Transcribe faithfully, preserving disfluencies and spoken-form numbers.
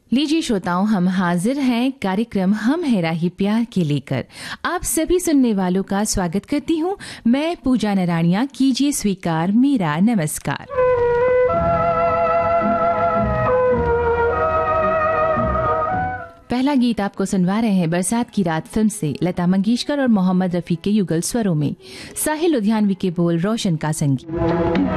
लीजिए श्रोताओं, हम हाजिर हैं कार्यक्रम हम है राही प्यार के लेकर। आप सभी सुनने वालों का स्वागत करती हूँ मैं पूजा नराणिया। कीजिए स्वीकार मेरा नमस्कार। पहला गीत आपको सुनवा रहे हैं बरसात की रात फिल्म से लता मंगेशकर और मोहम्मद रफी के युगल स्वरों में। साहिल लुधियानवी के बोल, रोशन का संगीत।